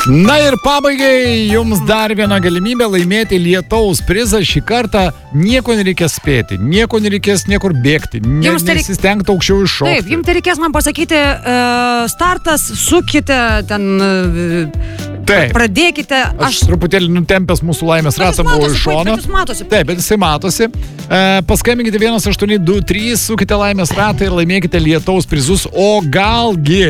Na ir pabaigai jums dar viena galimybė laimėti lietaus prizą. Šį kartą nieko nereikės spėti, nieko nereikės niekur bėgti, nesistengti aukščiau iššokti. Taip, jums tai reikės man pasakyti startas, sukite ten... Taip. Pradėkite. Aš truputėlį nutempęs mūsų laimės ratą buvau iš šono. Taip, bet jisai matosi. Paskambinkite 1823, sukite laimės ratą ir laimėkite lietaus prizus, o galgi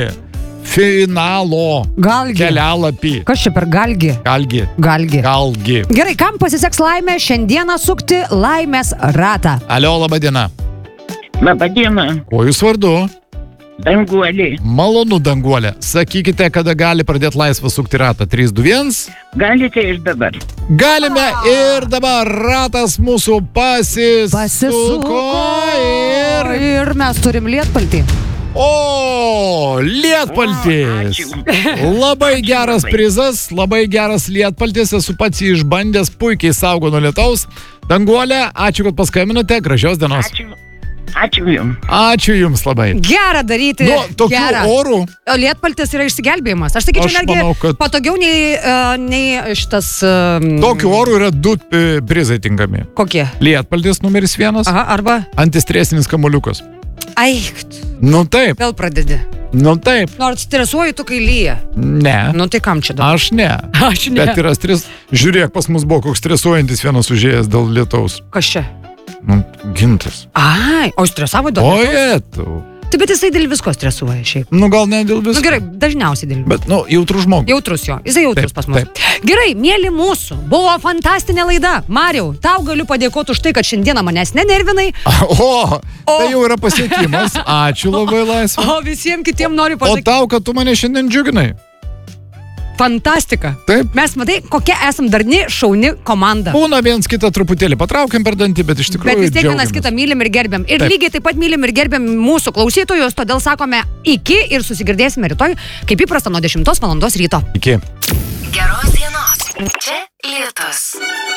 finalo kelialapį. Kas čia per galgi? Galgi. Gerai, kam pasiseks laimė šiandieną sukti laimės ratą? Alio, laba diena. Labą dieną. Kuo jūs vardu? Danguolė. Malonu, Danguolė. Sakykite, kada gali pradėti laisvą sukti ratą. 3, 2, 1. Galite ir dabar. Galime ir dabar. Ratas mūsų pasisuko ir mes turim lietpaltį. O, lietpaltis. Labai geras prizas, labai geras lietpaltis. Esu pats jį išbandęs, puikiai saugo nuo lietaus. Danguolė, ačiū, kad paskambinote. Gražios dienos. Ačiū jums. Ačiū jums labai. Gera daryti. Tokių orų. O lietpaltis yra išsigelbėjimas. Aš sakyčiau, netgi patogiau nei šitas... Tokių orų yra 2 prizai tinkami. Kokie? Lietpaltis numeris 1. Aha, arba? Antistresinis kamuoliukas. Aikt. Nu taip. Vėl pradedi. Nu taip. Nors stresuoji tu, kai lyja. Ne. Nu tai kam čia dabar? Aš ne. Bet yra Žiūrėk, pas mus buvo koks stresuojantis vienas užėjęs dėl lietaus. Kas čia? Nu, Gintas. Ai, o stresavo dėl lietaus? Ojetu. Taip, bet jisai dėl visko stresuoja šiaip. Nu, gal ne dėl visko. Nu gerai, dažniausiai dėl visko. Bet, jautrus žmogus. Jautrus jo. Jisai jautrus pas mus. Taip. Gerai, mėly mūsų. Buvo fantastinė laida. Mariau, tau galiu padėkoti už tai, kad šiandieną manęs nenervinai. Tai jau yra pasiekimas. Ačiū labai, Laisvė. O visiems kitiem noriu pasakyti. O tau, kad tu mane šiandien džiuginai. Fantastika. Taip. Mes, matai, kokia esam darni, šauni komanda. Būna viens kitą truputėlį patraukiam per dantį, bet iš tikrųjų bet vis tiek vienas kitą mylim ir gerbiam. Ir taip. Lygiai taip pat mylim ir gerbiam mūsų klausytojus, todėl sakome iki ir susigirdėsime rytoj, kaip įprasta nuo 10 val. Ryto. Iki. Geros dienos. Čia Lietus.